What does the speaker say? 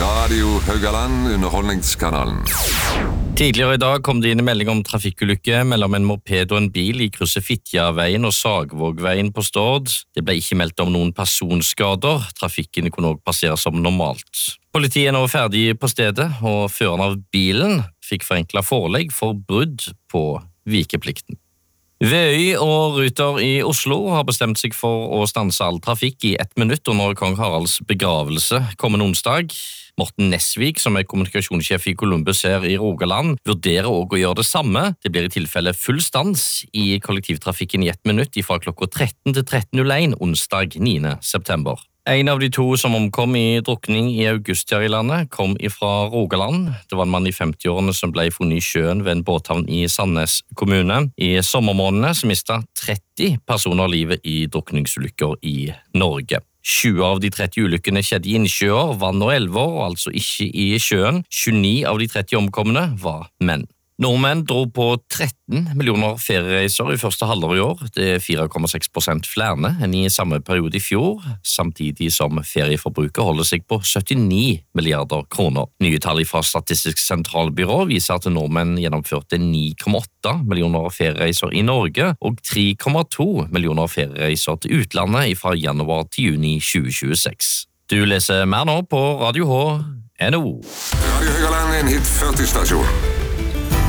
Radio Haugaland, underholdningskanalen. Tidligere I dag kom det inn en melding om trafikkulykke mellom en moped og en bil I krysset Fitjaveien og Sagvågveien på Stord. Det ble ikke meldt om noen personskader. Trafikken kunne også passere som normalt. Politiet nå ferdig på stedet, og føreren av bilen fikk forenklet forelegg for brudd på vikeplikten. VØY og Ruter I Oslo har bestemt seg for å stanse all trafikk I 1 minutt under Kong Haralds begravelse kommende onsdag. Morten Nesvik, som kommunikasjonssjef I Columbus her I Rogaland, vurderer også å gjøre det samme. Det blir I tilfelle full stans I kollektivtrafikken I 1 minutt fra klokka 13 til 13.01 onsdag 9. september. En av de to som omkom I drukning I august her I landet kom fra Rogaland. Det var en mann I 50-årene som ble funnet I sjøen ved en båthavn I Sandnes kommune. I sommermånedene så mistet 30 personer livet I drukningsulykker I Norge. 20 av de 30 ulykkene skjedde I innsjøer, vann og elver, altså ikke I sjøen. 29 av de 30 omkomne var menn. Nordmenn dro på 13 millioner feriereiser I første halvår I år. Det 4,6% flere enn I samme periode I fjor, samtidig som ferieforbruket holder seg på 79 milliarder kroner. Nye tall fra Statistisk sentralbyrå viser at nordmenn gjennomførte 9,8 millioner feriereiser I Norge og 3,2 millioner feriereiser til utlandet fra januar til juni 2026. Du leser mer nå på Radio H.no. Radio Haugaland, en hit 40-stasjon.